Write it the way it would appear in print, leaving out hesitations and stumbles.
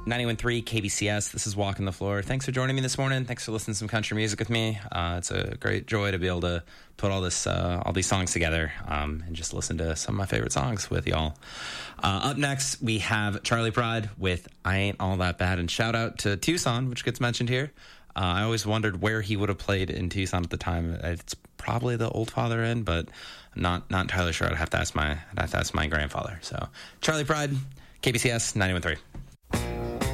91.3 KBCS. This is Walking the Floor. Thanks for joining me this morning. Thanks for listening to some country music with me. It's a great joy to be able to put all these songs together and just listen to some of my favorite songs with y'all. Up next, we have Charley Pride with I Ain't All That Bad. And shout out to Tucson, which gets mentioned here. I always wondered where he would have played in Tucson at the time. It's probably the Old Father Inn, but not entirely sure. I'd have to ask my grandfather. So Charley Pride, KBCS 91.3.